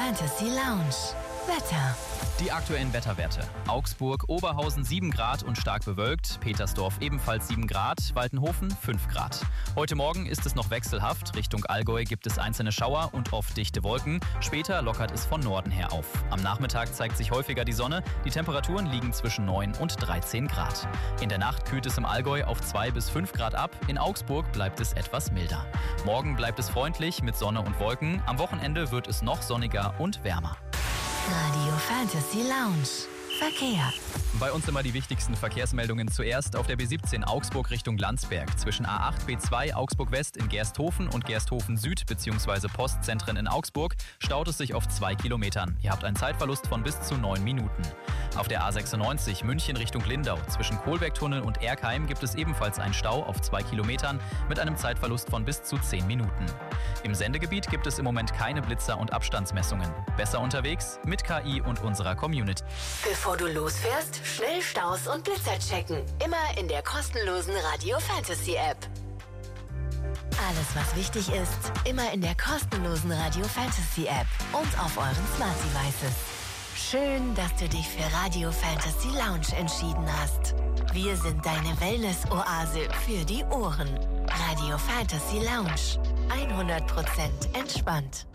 Fantasy Lounge. Wetter. Die aktuellen Wetterwerte. Augsburg, Oberhausen 7 Grad und stark bewölkt. Petersdorf ebenfalls 7 Grad. Waltenhofen 5 Grad. Heute Morgen ist es noch wechselhaft. Richtung Allgäu gibt es einzelne Schauer und oft dichte Wolken. Später lockert es von Norden her auf. Am Nachmittag zeigt sich häufiger die Sonne. Die Temperaturen liegen zwischen 9 und 13 Grad. In der Nacht kühlt es im Allgäu auf 2 bis 5 Grad ab. In Augsburg bleibt es etwas milder. Morgen bleibt es freundlich mit Sonne und Wolken. Am Wochenende wird es noch sonniger und wärmer. Radio Fantasy Lounge. Verkehr. Bei uns immer die wichtigsten Verkehrsmeldungen zuerst auf der B17 Augsburg Richtung Landsberg. Zwischen A8 B2 Augsburg West in Gersthofen und Gersthofen Süd bzw. Postzentren in Augsburg staut es sich auf 2 Kilometern. Ihr habt einen Zeitverlust von bis zu 9 Minuten. Auf der A96 München Richtung Lindau zwischen Kohlbergtunnel und Erkheim gibt es ebenfalls einen Stau auf 2 Kilometern mit einem Zeitverlust von bis zu 10 Minuten. Im Sendegebiet gibt es im Moment keine Blitzer und Abstandsmessungen. Besser unterwegs mit KI und unserer Community. Bevor du losfährst, schnell Staus und Blitzer checken. Immer in der kostenlosen Radio Fantasy App. Alles, was wichtig ist, immer in der kostenlosen Radio Fantasy App und auf euren Smart Devices. Schön, dass du dich für Radio Fantasy Lounge entschieden hast. Wir sind deine Wellness-Oase für die Ohren. Radio Fantasy Lounge. 100% entspannt.